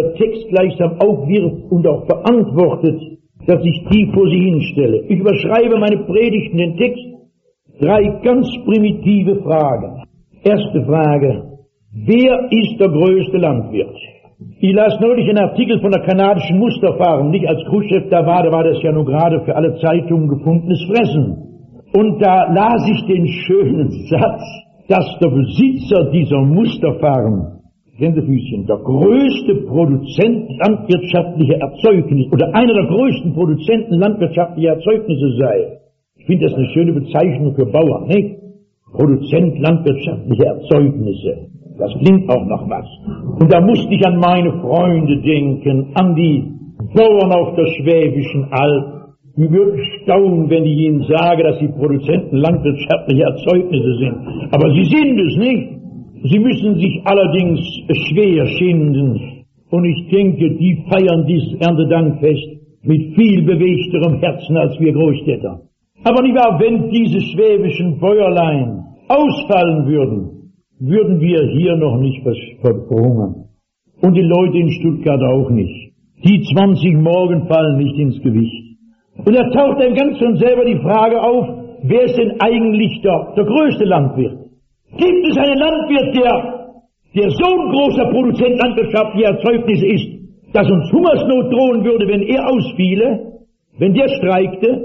der Text gleichsam aufwirft und auch verantwortet, dass ich die vor Sie hinstelle. Ich überschreibe meine Predigten, den Text, 3 ganz primitive Fragen. Erste Frage: Wer ist der größte Landwirt? Ich las neulich einen Artikel von der kanadischen Musterfarm, nicht als Khrushchev da war das ja nur gerade für alle Zeitungen gefundenes Fressen. Und da las ich den schönen Satz, dass der Besitzer dieser Musterfarm, Gänsefüßchen, der größte Produzent landwirtschaftlicher Erzeugnisse oder einer der größten Produzenten landwirtschaftlicher Erzeugnisse sei. Ich finde das eine schöne Bezeichnung für Bauern, nicht? Produzent landwirtschaftlicher Erzeugnisse. Das klingt auch noch was. Und da musste ich an meine Freunde denken, an die Bauern auf der Schwäbischen Alb. Ich würde staunen, wenn ich Ihnen sage, dass Sie Produzenten landwirtschaftlicher Erzeugnisse sind. Aber Sie sind es nicht. Sie müssen sich allerdings schwer schinden. Und ich denke, die feiern dieses Erntedankfest mit viel bewegterem Herzen als wir Großstädter. Aber nicht wahr, wenn diese schwäbischen Bäuerlein ausfallen würden wir hier noch nicht verhungern. Und die Leute in Stuttgart auch nicht. Die 20 morgen fallen nicht ins Gewicht. Und da taucht dann ganz von selber die Frage auf, wer ist denn eigentlich der größte Landwirt? Gibt es einen Landwirt, der so ein großer Produzent landwirtschaftlicher Erzeugnisse ist, dass uns Hungersnot drohen würde, wenn er ausfiele, wenn der streikte?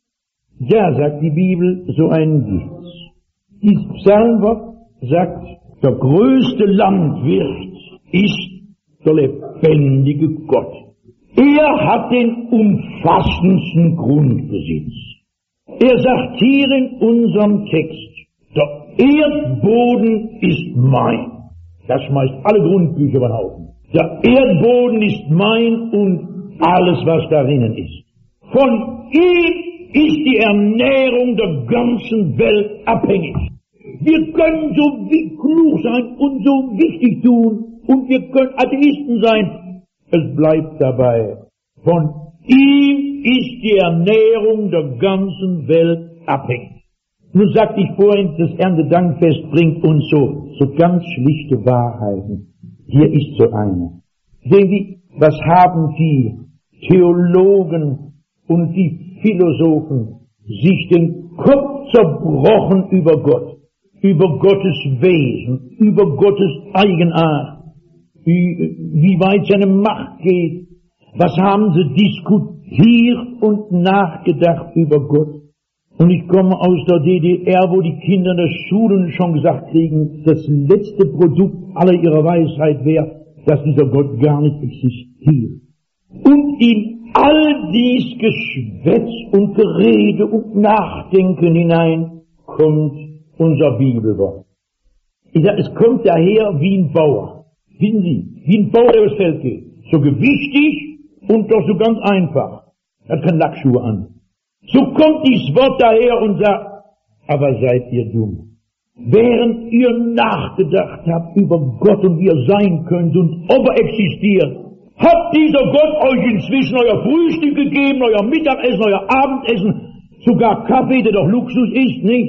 Ja, sagt die Bibel, so einen gibt's. Dieses Psalmwort sagt, der größte Landwirt ist der lebendige Gott. Er hat den umfassendsten Grundbesitz. Er sagt hier in unserem Text, der Erdboden ist mein. Das schmeißt alle Grundbücher über den Haufen. Der Erdboden ist mein und alles, was darinnen ist. Von ihm ist die Ernährung der ganzen Welt abhängig. Wir können so klug sein und so wichtig tun und wir können Atheisten sein. Es bleibt dabei. Von ihm ist die Ernährung der ganzen Welt abhängig. Nun sagte ich vorhin, das Erntedankfest bringt uns so ganz schlichte Wahrheiten. Hier ist so eine. Sehen Sie, was haben die Theologen und die Philosophen sich den Kopf zerbrochen über Gott, über Gottes Wesen, über Gottes Eigenart, wie weit seine Macht geht. Was haben sie diskutiert und nachgedacht über Gott? Und ich komme aus der DDR, wo die Kinder in der Schule schon gesagt kriegen, das letzte Produkt aller ihrer Weisheit wäre, dass dieser Gott gar nicht existiert. Und in all dies Geschwätz und Gerede und Nachdenken hinein kommt unser Bibelwort. Ich sage, es kommt daher wie ein Bauer. Wissen Sie, wie ein Bauer, der übers Feld geht. So gewichtig und doch so ganz einfach. Er hat keine Lackschuhe an. So kommt dieses Wort daher und sagt, aber seid ihr dumm. Während ihr nachgedacht habt über Gott und wie er sein könnte und ob er existiert, hat dieser Gott euch inzwischen euer Frühstück gegeben, euer Mittagessen, euer Abendessen, sogar Kaffee, der doch Luxus ist, nicht?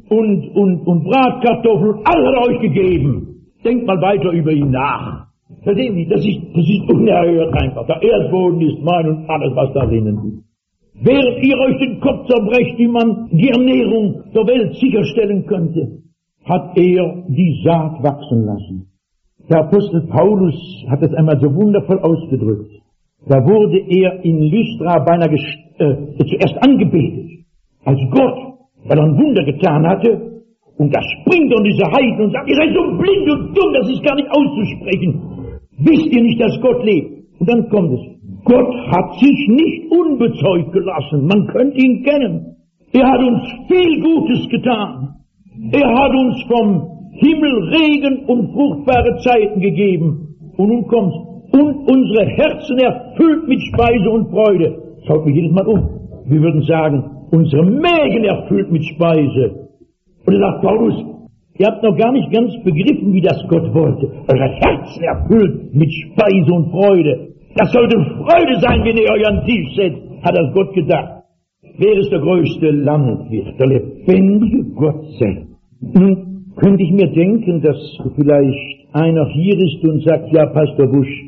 Und Bratkartoffeln, alles hat er euch gegeben. Denkt mal weiter über ihn nach. Verstehen Sie, das ist unerhört einfach. Der Erdboden ist mein und alles, was darin ist. Während ihr euch den Kopf zerbrecht, wie man die Ernährung der Welt sicherstellen könnte, hat er die Saat wachsen lassen. Der Apostel Paulus hat es einmal so wundervoll ausgedrückt. Da wurde er in Lystra beinahe zuerst angebetet als Gott, weil er ein Wunder getan hatte. Und da springt er in diese Heiden und sagt, ihr seid so blind und dumm, das ist gar nicht auszusprechen. Wisst ihr nicht, dass Gott lebt? Und dann kommt es. Gott hat sich nicht unbezeugt gelassen. Man könnte ihn kennen. Er hat uns viel Gutes getan. Er hat uns vom Himmel Regen und fruchtbare Zeiten gegeben. Und nun kommt's. Und unsere Herzen erfüllt mit Speise und Freude. Schaut mich jedes Mal um. Wir würden sagen, unsere Mägen erfüllt mit Speise. Und er sagt Paulus, ihr habt noch gar nicht ganz begriffen, wie das Gott wollte. Eure Herzen erfüllt mit Speise und Freude. Das sollte Freude sein, wenn ihr euch an den Tisch setzt, hat das Gott gedacht. Wer ist der größte Landwirt? Der lebendige Gott selbst. Nun könnte ich mir denken, dass vielleicht einer hier ist und sagt, ja, Pastor Busch,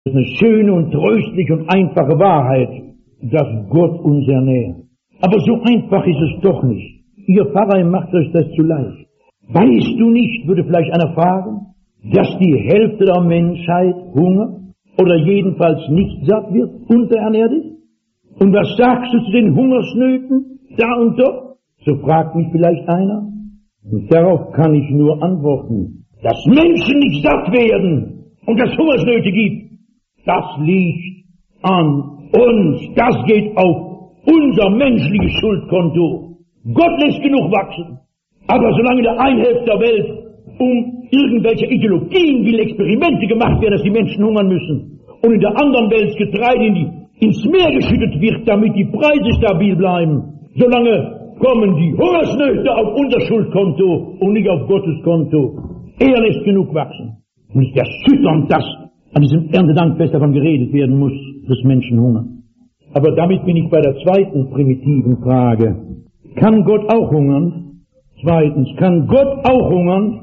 Das ist eine schöne und tröstliche und einfache Wahrheit, dass Gott uns ernährt. Aber so einfach ist es doch nicht. Ihr Pfarrer macht euch das zu leicht. Weißt du nicht, würde vielleicht einer fragen, dass die Hälfte der Menschheit hungert oder jedenfalls nicht satt wird, unterernährt ist? Und was sagst du zu den Hungersnöten da und dort? So fragt mich vielleicht einer. Und darauf kann ich nur antworten, dass Menschen nicht satt werden und dass Hungersnöte gibt. Das liegt an uns. Das geht auf unser menschliches Schuldkonto. Gott lässt genug wachsen. Aber solange in der einen Hälfte der Welt um irgendwelche Ideologien will Experimente gemacht werden, dass die Menschen hungern müssen, und in der anderen Welt Getreide ins Meer geschüttet wird, damit die Preise stabil bleiben, solange kommen die Hungersnöte auf unser Schuldkonto und nicht auf Gottes Konto. Er lässt genug wachsen. Und es ist erschütternd, dass an diesem Erntedankfest davon geredet werden muss, dass Menschen hungern. Aber damit bin ich bei der zweiten primitiven Frage. Kann Gott auch hungern? Zweitens, kann Gott auch hungern?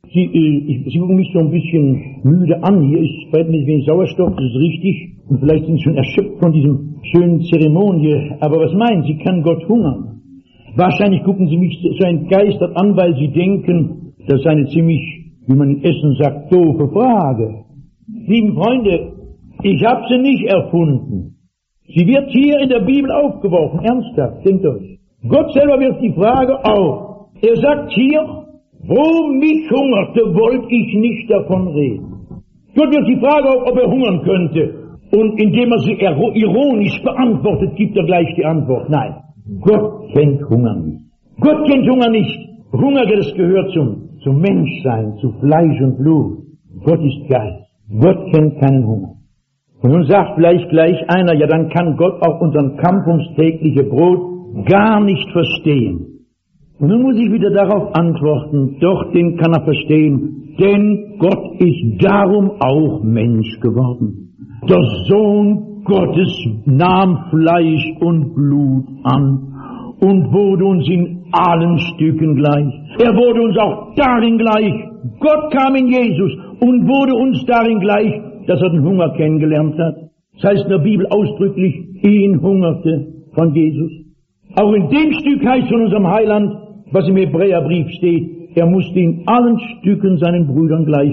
Sie gucken mich so ein bisschen müde an. Hier ist bei mir wenig Sauerstoff, das ist richtig. Und vielleicht sind Sie schon erschöpft von diesem schönen Zeremonie. Aber was meinen Sie, kann Gott hungern? Wahrscheinlich gucken Sie mich so entgeistert an, weil Sie denken, das ist eine ziemlich, wie man in Essen sagt, doofe Frage. Lieben Freunde, ich habe sie nicht erfunden. Sie wird hier in der Bibel aufgeworfen, ernsthaft, denkt euch. Gott selber wirft die Frage auf. Er sagt hier, wo mich hungerte, wollte ich nicht davon reden. Gott wirft die Frage auf, ob er hungern könnte. Und indem er sie ironisch beantwortet, gibt er gleich die Antwort. Nein, Gott kennt Hunger nicht. Gott kennt Hunger nicht. Hunger, das gehört zum Menschsein, zu Fleisch und Blut. Gott ist Geist. Gott kennt keinen Hunger. Und nun sagt vielleicht gleich einer, ja, dann kann Gott auch unseren Kampf ums tägliche Brot gar nicht verstehen. Und nun muss ich wieder darauf antworten, doch, den kann er verstehen, denn Gott ist darum auch Mensch geworden. Der Sohn Gottes nahm Fleisch und Blut an und wurde uns in allen Stücken gleich. Er wurde uns auch darin gleich. Gott kam in Jesus und wurde uns darin gleich, dass er den Hunger kennengelernt hat. Das heißt in der Bibel ausdrücklich, ihn hungerte von Jesus. Auch in dem Stück heißt von unserem Heiland, was im Hebräerbrief steht, er musste in allen Stücken seinen Brüdern gleich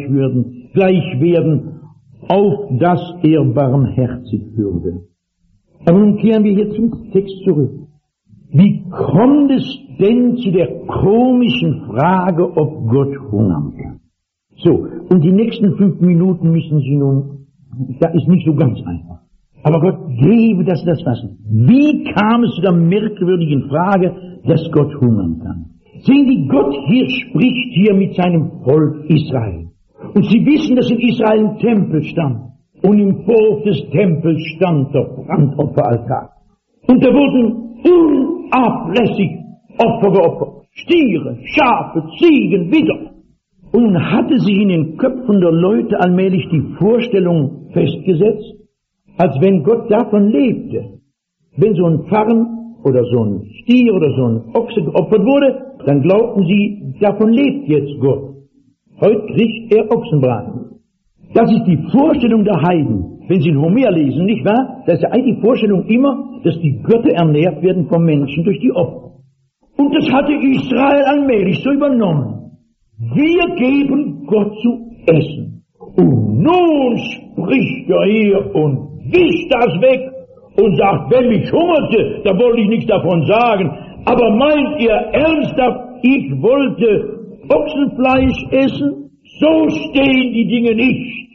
werden, auf dass er barmherzig würde. Aber nun kehren wir hier zum Text zurück. Wie kommt es denn zu der komischen Frage, ob Gott hungern kann? So, und die nächsten 5 Minuten müssen Sie nun, da ist nicht so ganz einfach. Aber Gott gebe, dass Sie das fassen. Wie kam es zu der merkwürdigen Frage, dass Gott hungern kann? Sehen Sie, Gott hier spricht hier mit seinem Volk Israel. Und Sie wissen, dass in Israel ein Tempel stand. Und im Vorhof des Tempels stand der Brandopferaltar. Und da wurden unablässig Opfer geopfert. Stiere, Schafe, Ziegen, Widder. Und nun hatte sich in den Köpfen der Leute allmählich die Vorstellung festgesetzt, als wenn Gott davon lebte. Wenn so ein Farren oder so ein Stier oder so ein Ochse geopfert wurde, dann glaubten sie, davon lebt jetzt Gott. Heute kriegt er Ochsenbraten. Das ist die Vorstellung der Heiden. Wenn Sie in Homer lesen, nicht wahr? Das ist ja eigentlich die Vorstellung immer, dass die Götter ernährt werden vom Menschen durch die Opfer. Und das hatte Israel allmählich so übernommen. Wir geben Gott zu essen. Und nun spricht er hier und wischt das weg und sagt, wenn mich hungerte, da wollte ich nichts davon sagen. Aber meint ihr ernsthaft, ich wollte Ochsenfleisch essen? So stehen die Dinge nicht.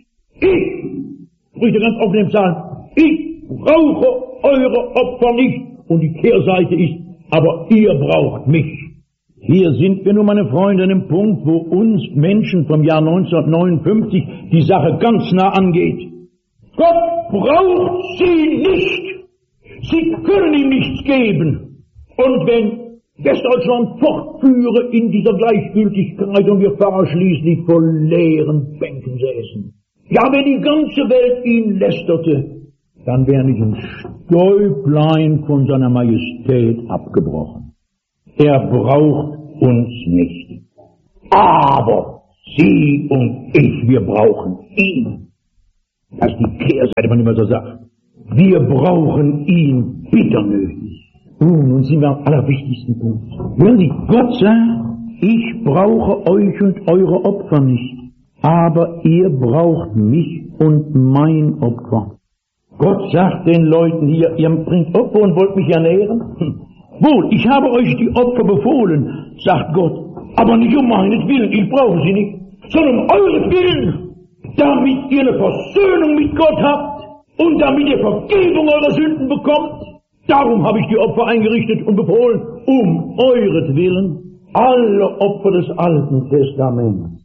Ich, spricht er ganz offen im Psalm, ich brauche eure Opfer nicht. Und die Kehrseite ist, aber ihr braucht mich. Hier sind wir nun, meine Freunde, an dem Punkt, wo uns Menschen vom Jahr 1959 die Sache ganz nah angeht. Gott braucht sie nicht. Sie können ihm nichts geben. Und wenn Westdeutschland fortführe in dieser Gleichgültigkeit und wir Pfarrer schließlich vor leeren Bänken säßen. Ja, wenn die ganze Welt ihn lästerte, dann wäre nicht ein Stäublein von seiner Majestät abgebrochen. Er braucht uns nicht. Aber Sie und ich, wir brauchen ihn. Das ist die Kehrseite, man immer so sagt. Wir brauchen ihn bitter nötig. Nun sind wir am allerwichtigsten Punkt. Hören Sie, Gott sagt, ich brauche euch und eure Opfer nicht, aber ihr braucht mich und mein Opfer. Gott sagt den Leuten hier, ihr bringt Opfer und wollt mich ernähren? Wohl, ich habe euch die Opfer befohlen, sagt Gott, aber nicht um meinetwillen, ich brauche sie nicht, sondern um euretwillen, damit ihr eine Versöhnung mit Gott habt und damit ihr Vergebung eurer Sünden bekommt. Darum habe ich die Opfer eingerichtet und befohlen, um euretwillen. Alle Opfer des Alten Testaments,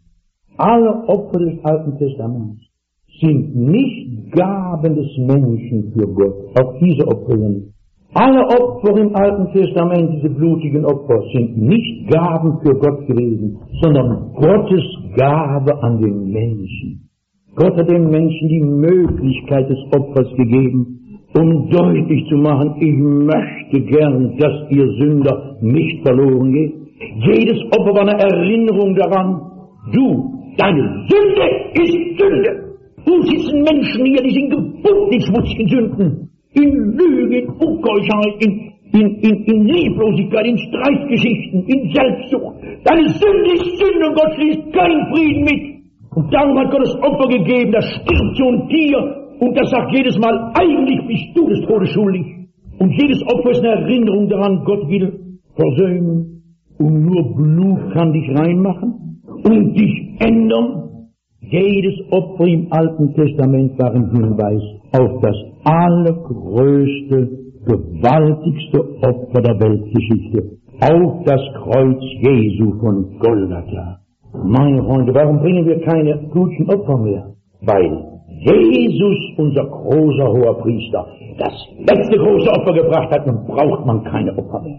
sind nicht Gaben des Menschen für Gott. Auch diese Opfer sind. Alle Opfer im Alten Testament, diese blutigen Opfer, sind nicht Gaben für Gott gewesen, sondern Gottes Gabe an den Menschen. Gott hat den Menschen die Möglichkeit des Opfers gegeben, um deutlich zu machen, ich möchte gern, dass ihr Sünder nicht verloren geht. Jedes Opfer war eine Erinnerung daran, deine Sünde ist Sünde. Nun sitzen Menschen hier, die sind gebunden in schmutzigen Sünden, in Lüge, in Unkeuschheit, in Lieblosigkeit, in Streitgeschichten, in Selbstsucht. Deine Sünde ist Sünde und Gott schließt keinen Frieden mit. Und darum hat Gott das Opfer gegeben, das stirbt so ein Tier und das sagt jedes Mal, eigentlich bist du des Todes schuldig. Und jedes Opfer ist eine Erinnerung daran, Gott will versöhnen. Und nur Blut kann dich reinmachen und dich ändern. Jedes Opfer im Alten Testament war ein Hinweis auf das allergrößte, gewaltigste Opfer der Weltgeschichte, auf das Kreuz Jesu von Golgatha. Meine Freunde, warum bringen wir keine guten Opfer mehr? Weil Jesus, unser großer Hoherpriester, das letzte große Opfer gebracht hat, und braucht man keine Opfer mehr.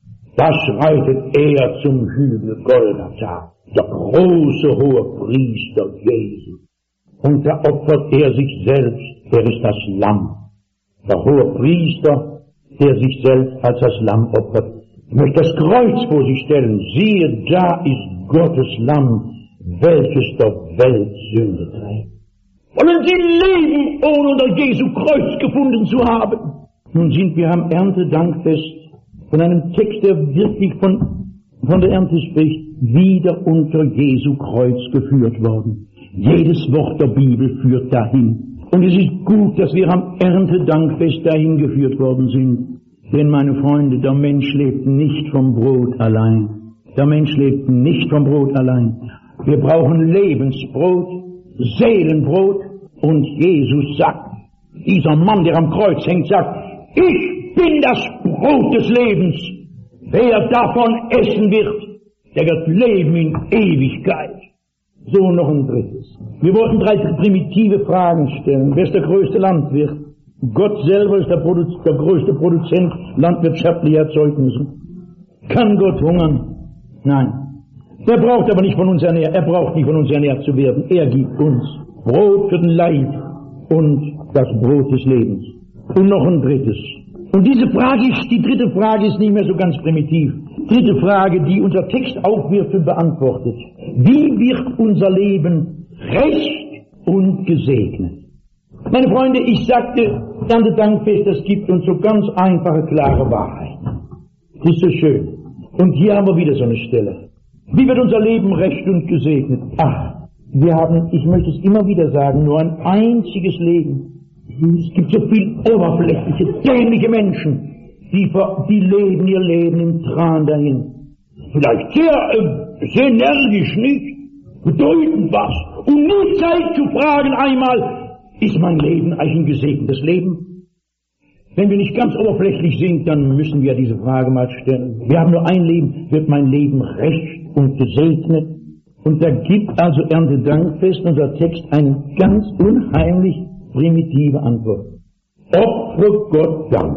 Da schreitet er zum Hügel Golgatha, der große Hohepriester Jesus. Und da opfert er sich selbst, er ist das Lamm. Der Hohepriester, der sich selbst als das Lamm opfert. Ich möchte das Kreuz vor sich stellen. Siehe, da ist Gottes Lamm, welches der Welt Sünde trägt. Wollen Sie leben, ohne unter Jesu Kreuz gefunden zu haben? Nun sind wir am Erntedankfest von einem Text, der wirklich von der Ernte spricht, wieder unter Jesu Kreuz geführt worden. Jedes Wort der Bibel führt dahin. Und es ist gut, dass wir am Erntedankfest dahin geführt worden sind. Denn, meine Freunde, der Mensch lebt nicht vom Brot allein. Der Mensch lebt nicht vom Brot allein. Wir brauchen Lebensbrot, Seelenbrot. Und Jesus sagt, dieser Mann, der am Kreuz hängt, sagt, ich bin das Brot des Lebens. Wer davon essen wird, der wird leben in Ewigkeit. So noch ein drittes. Wir wollten 3 primitive Fragen stellen. Wer ist der größte Landwirt? Gott selber ist der größte Produzent landwirtschaftlicher Erzeugnisse. Kann Gott hungern? Nein. Er braucht aber nicht von uns ernährt. Er braucht nicht von uns ernährt zu werden. Er gibt uns Brot für den Leib und das Brot des Lebens. Und noch ein drittes. Und die dritte Frage ist nicht mehr so ganz primitiv. Dritte Frage, die unser Text aufwirft und beantwortet. Wie wird unser Leben recht und gesegnet? Meine Freunde, ich sagte, Erntedankfest, das gibt uns so ganz einfache, klare Wahrheiten. Das ist so schön. Und hier haben wir wieder so eine Stelle. Wie wird unser Leben recht und gesegnet? Ach, wir haben, ich möchte es immer wieder sagen, nur ein einziges Leben. Es gibt so viel oberflächliche, dämliche Menschen, die leben ihr Leben im Tran dahin. Vielleicht sehr energisch, nicht? Bedeutend was. Und nie Zeit zu fragen einmal, ist mein Leben eigentlich ein gesegnetes Leben? Wenn wir nicht ganz oberflächlich sind, dann müssen wir diese Frage mal stellen. Wir haben nur ein Leben, wird mein Leben recht und gesegnet? Und da gibt also Erntedankfest, unser Text, eine ganz unheimlich primitive Antwort. Opfere Gott Dank.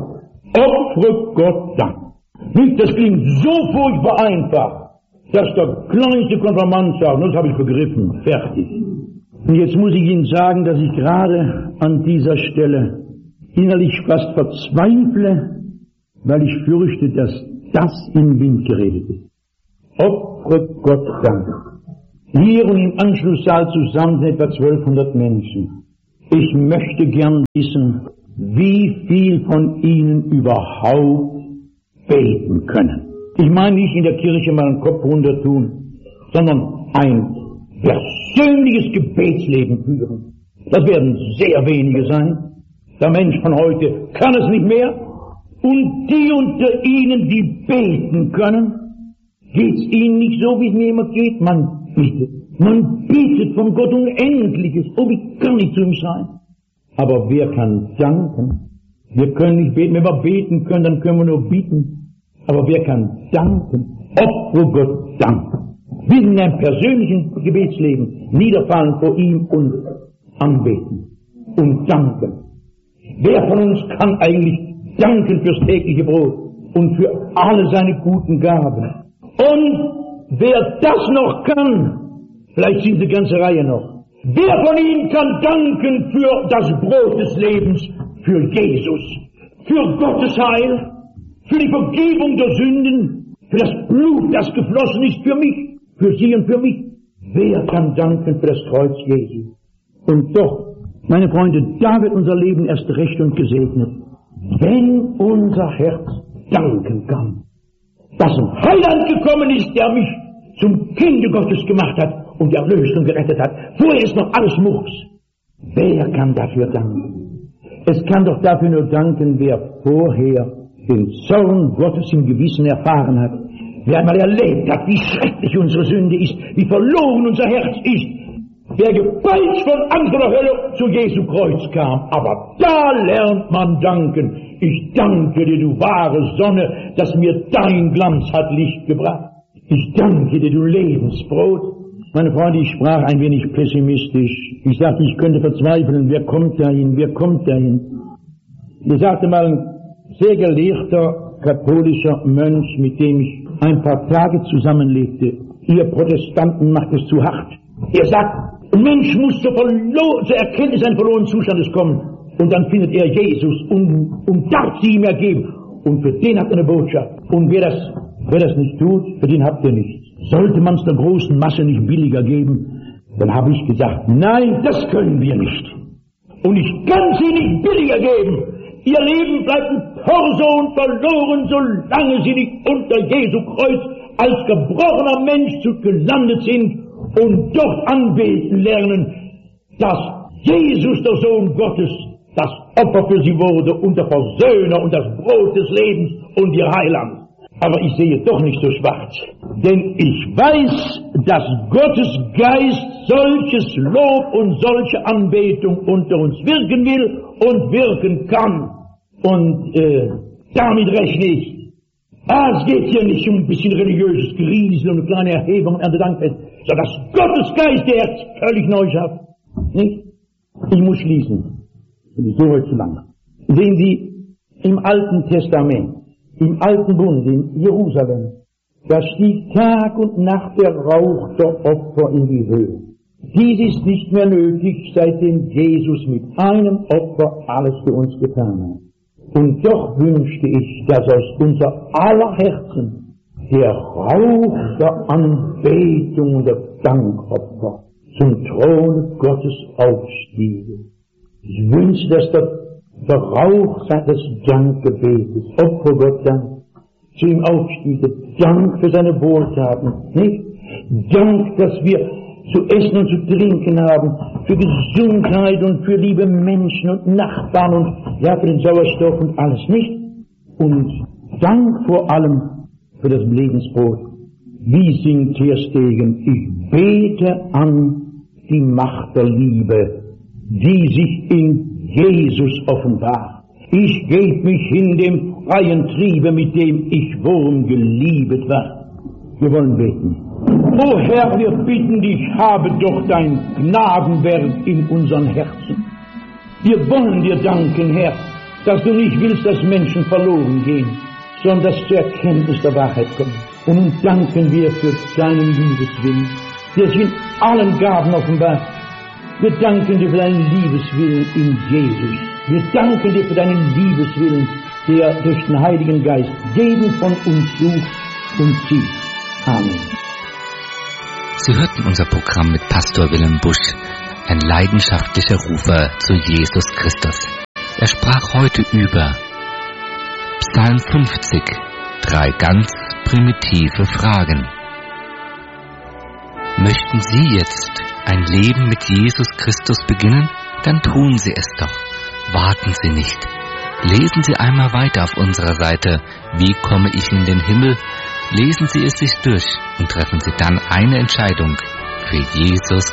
Opfere Gott Dank. Nicht, das klingt so furchtbar einfach, dass der kleinste Konfirmand sagt, das habe ich begriffen, fertig. Und jetzt muss ich Ihnen sagen, dass ich gerade an dieser Stelle innerlich fast verzweifle, weil ich fürchte, dass das im Wind geredet ist. Opfere Gott Dank. Hier und im Anschlusssaal zusammen sind etwa 1200 Menschen. Ich möchte gern wissen, wie viel von Ihnen überhaupt beten können. Ich meine nicht in der Kirche mal einen Kopf runter tun, sondern ein persönliches Gebetsleben führen. Das werden sehr wenige sein. Der Mensch von heute kann es nicht mehr. Und die unter Ihnen, die beten können, geht's Ihnen nicht so, wie es mir immer geht? Man betet von Gott Unendliches. Oh, wie kann ich zu ihm sein? Aber wer kann danken? Wir können nicht beten. Wenn wir beten können, dann können wir nur bieten. Aber wer kann danken? Opfer Gott danken. Wir in einem persönlichen Gebetsleben niederfallen vor ihm und anbeten und danken. Wer von uns kann eigentlich danken fürs tägliche Brot und für alle seine guten Gaben? Und wer das noch kann, vielleicht sind die ganze Reihe noch, wer von Ihnen kann danken für das Brot des Lebens, für Jesus, für Gottes Heil, für die Vergebung der Sünden, für das Blut, das geflossen ist für mich, für Sie und für mich? Wer kann danken für das Kreuz Jesu? Und doch, meine Freunde, da wird unser Leben erst recht und gesegnet, wenn unser Herz danken kann, dass ein Heiland gekommen ist, der mich zum Kinde Gottes gemacht hat und erlöst und gerettet hat. Vorher ist noch alles Murks. Wer kann dafür danken? Es kann doch dafür nur danken, wer vorher den Zorn Gottes im Gewissen erfahren hat, wer einmal erlebt hat, wie schrecklich unsere Sünde ist, wie verloren unser Herz ist, wer gepeitscht von Angst oder Hölle zu Jesu Kreuz kam. Aber da lernt man danken. Ich danke dir, du wahre Sonne, dass mir dein Glanz hat Licht gebracht. Ich danke dir, du Lebensbrot. Meine Freunde, ich sprach ein wenig pessimistisch. Ich sagte, ich könnte verzweifeln. Wer kommt dahin? Wer kommt dahin? Ich sagte mal, ein sehr gelehrter katholischer Mönch, mit dem ich ein paar Tage zusammenlegte, ihr Protestanten macht es zu hart. Er sagt, ein Mensch muss zur Erkenntnis eines verlorenen Zustandes kommen. Und dann findet er Jesus und darf sie ihm ergeben. Und für den hat er eine Botschaft. Und wer das nicht tut, für den habt ihr nichts. Sollte man es der großen Masse nicht billiger geben, dann habe ich gesagt, nein, das können wir nicht. Und ich kann sie nicht billiger geben. Ihr Leben bleibt ein Torso und verloren, solange sie nicht unter Jesu Kreuz als gebrochener Mensch gelandet sind und dort anbeten lernen, dass Jesus, der Sohn Gottes, das Opfer für sie wurde und der Versöhner und das Brot des Lebens und ihr Heiland. Aber ich sehe doch nicht so schwarz, denn ich weiß, dass Gottes Geist solches Lob und solche Anbetung unter uns wirken will und wirken kann. Und damit rechne ich. Es geht hier nicht um ein bisschen religiöses Griesel und eine kleine Erhebung an der Dankfest, sondern dass Gottes Geist, der Herz völlig neu schafft. Nicht? Ich muss schließen. Das ist so heute zu lang. Sehen Sie, im Alten Testament, im Alten Bund, in Jerusalem, da stieg Tag und Nacht der Rauch der Opfer in die Höhe. Dies ist nicht mehr nötig, seitdem Jesus mit einem Opfer alles für uns getan hat. Und doch wünschte ich, dass aus unser aller Herzen der Rauch der Anbetung und der Dankopfer zum Thron Gottes aufstiege. Ich wünsche, dass der Rauch des Dankgebetes, Opfer Gott Dank, zu ihm aufstiege. Dank für seine Wohltaten, nicht? Dank, dass wir zu essen und zu trinken haben, für Gesundheit und für liebe Menschen und Nachbarn und ja, für den Sauerstoff und alles, nicht? Und Dank vor allem für das Lebensbrot. Wie singt Terstegen? Ich bete an die Macht der Liebe, die sich in Jesus offenbart. Ich geb mich in dem freien Triebe, mit dem ich Wurm geliebet war. Wir wollen beten. O Herr, wir bitten dich, habe doch dein Gnadenwerk in unseren Herzen. Wir wollen dir danken, Herr, dass du nicht willst, dass Menschen verloren gehen, sondern dass zur Erkenntnis der Wahrheit kommen. Und nun danken wir für deinen Liebeswillen, der sich in allen Gaben offenbart. Wir danken dir für deinen Liebeswillen in Jesus. Wir danken dir für deinen Liebeswillen, der durch den Heiligen Geist jeden von uns sucht und zieht. Amen. Sie hörten unser Programm mit Pastor Wilhelm Busch. ein leidenschaftlicher Rufer zu Jesus Christus. Er sprach heute über Psalm 50, 3 ganz primitive Fragen. Möchten Sie jetzt ein Leben mit Jesus Christus beginnen? Dann tun Sie es doch. Warten Sie nicht. Lesen Sie einmal weiter auf unserer Seite Wie komme ich in den Himmel? Lesen Sie es sich durch und treffen Sie dann eine Entscheidung für Jesus